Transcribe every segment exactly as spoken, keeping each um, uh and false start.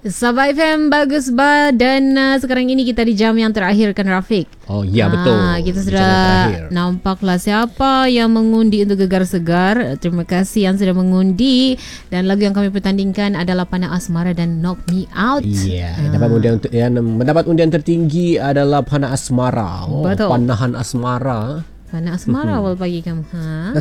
Sabah F M bagus bah. Dan uh, sekarang ini kita di jam yang terakhir kan Rafiq. Oh ya, betul. Ah, kita sudah nampaklah siapa yang mengundi untuk Gegar Segar. Terima kasih yang sudah mengundi. Dan lagu yang kami pertandingkan adalah Panah Asmara dan Knock Me Out. Iya, ah. dapat undian yang mendapat undian tertinggi adalah Panah Asmara. Oh, Betul. Panahan Asmara. Panah Asmara awal pagi kamu. Ha.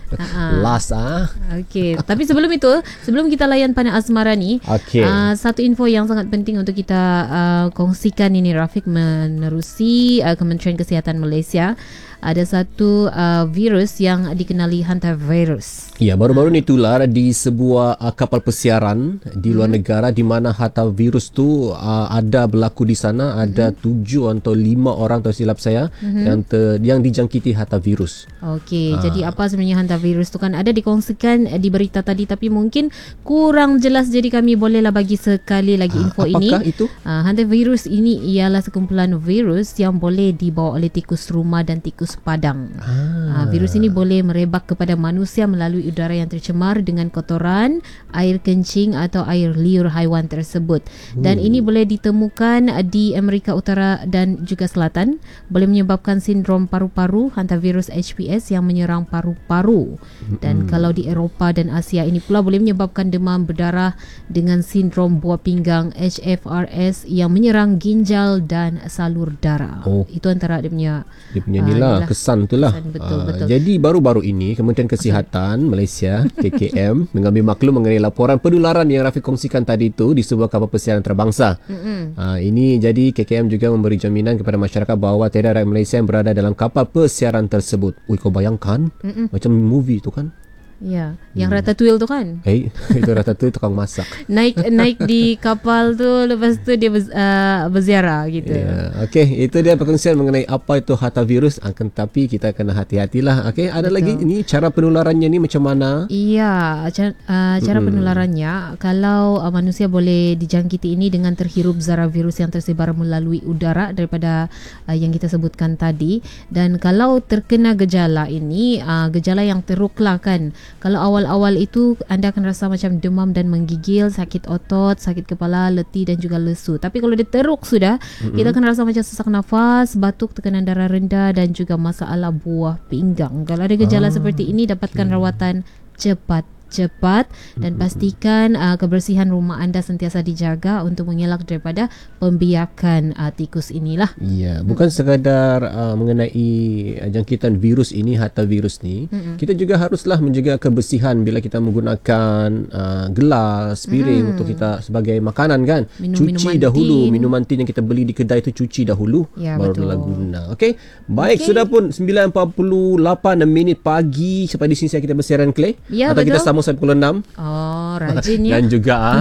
Last ah. Okey, tapi sebelum itu, sebelum kita layan Panah Asmara ni, okay. uh, satu info yang sangat penting untuk kita uh, kongsikan ini Rafiq, menerusi uh, Kementerian Kesihatan Malaysia. Ada satu uh, virus yang dikenali hantavirus. Ya, baru-baru ni tular di sebuah uh, kapal pesiaran di luar hmm. negara di mana hantavirus tu uh, ada berlaku di sana. Ada hmm. tujuh atau lima orang, atau silap saya, hmm. yang ter, yang dijangkiti hantavirus. Okey, uh. jadi apa sebenarnya hantavirus tu kan ada dikongsikan di berita tadi, tapi mungkin kurang jelas, jadi kami bolehlah bagi sekali lagi info uh, apakah ini. Apakah itu? Uh, hantavirus ini ialah sekumpulan virus yang boleh dibawa oleh tikus rumah dan tikus padang. Ah. Uh, virus ini boleh merebak kepada manusia melalui udara yang tercemar dengan kotoran, air kencing atau air liur haiwan tersebut. Dan hmm. ini boleh ditemukan di Amerika Utara dan juga Selatan. Boleh menyebabkan sindrom paru-paru, hantavirus H P S yang menyerang paru-paru. Hmm. Dan kalau di Eropah dan Asia ini pula boleh menyebabkan demam berdarah dengan sindrom buah pinggang H F R S yang menyerang ginjal dan salur darah. Oh. Itu antara dia punya dia punya uh, nilai kesan itulah. Kesan, betul, uh, betul. Jadi baru-baru ini Kementerian Kesihatan okay. Malaysia K K M mengambil maklum mengenai laporan penularan yang Rafiq kongsikan tadi itu di sebuah kapal pesiaran terbangsa. Uh, ini jadi K K M juga memberi jaminan kepada masyarakat bahawa tiada rakyat Malaysia yang berada dalam kapal pesiaran tersebut. Ui, kau bayangkan Mm-mm. macam movie tu kan? Ya, yang hmm. Ratatouille tu kan? Eh, hey, itu Ratatouille tukang masak. Naik naik di kapal tu, lepas tu dia ber, uh, berziarah gitu. Yeah. Okey, itu dia perkongsian mengenai apa itu hantavirus. Akan tetapi kita kena hati-hatilah. Okey, ada Betul. lagi ini cara penularannya ni macam mana? Iya, cara, uh, cara hmm. penularannya kalau uh, manusia boleh dijangkiti ini dengan terhirup zarah virus yang tersebar melalui udara daripada uh, yang kita sebutkan tadi. Dan kalau terkena gejala ini, uh, gejala yang teruklah kan. Kalau awal-awal itu anda akan rasa macam demam dan menggigil, sakit otot, sakit kepala, letih dan juga lesu. Tapi kalau dia teruk sudah, mm-hmm. kita akan rasa macam sesak nafas, batuk, tekanan darah rendah dan juga masalah buah pinggang. Kalau ada gejala ah, seperti ini, dapatkan okay. rawatan cepat cepat dan pastikan uh, kebersihan rumah anda sentiasa dijaga untuk mengelak daripada pembiakan uh, tikus inilah. Ya, bukan sekadar uh, mengenai uh, jangkitan virus ini, hantavirus ni, mm-hmm. kita juga haruslah menjaga kebersihan bila kita menggunakan uh, gelas, piring mm. untuk kita sebagai makanan kan. Minum, cuci minuman dahulu tin. Minuman tin yang kita beli di kedai itu cuci dahulu ya, barulah guna. Okey. Baik, okay. Sudah pun sembilan empat puluh lapan minit pagi sampai di sini saya kita bersiaran Clay. Ya, atau betul. Kita sambung sampai pukul enam. Oh, rajin ya. Dan juga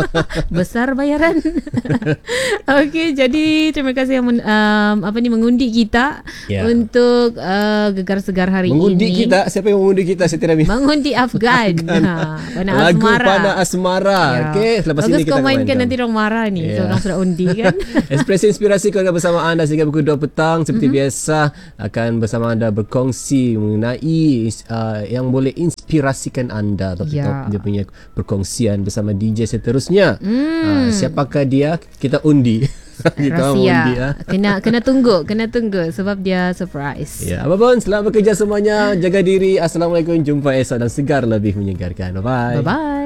besar bayaran. Okey, jadi terima kasih yang men, um, apa ni mengundi kita yeah. untuk uh, Gegar Segar hari mengundi ini. Mengundi kita? Siapa yang mengundi kita? Saya tidak minta. Mengundi Afgan. ha, Panah Lagu Asmara. Panah Asmara. Ya. Okey, selepas Bagus ini kita kau mainkan, nanti orang marah ni. Yeah. So orang sudah undi kan. Ekspresi Inspirasi keluarga bersama anda sehingga pukul dua petang seperti mm-hmm. biasa akan bersama anda berkongsi mengenai uh, yang boleh inspirasikan anda. Topik yeah. dia punya perkongsian bersama D J seterusnya. Mm. Uh, siapakah dia? Kita undi. Kita rahsia. Undi, ha? Kena kena tunggu, kena tunggu sebab dia surprise. Ya, apa pun selamat bekerja semuanya. Jaga diri. Assalamualaikum. Jumpa esok dan Segar lebih menyegarkan. Bye bye. Bye bye.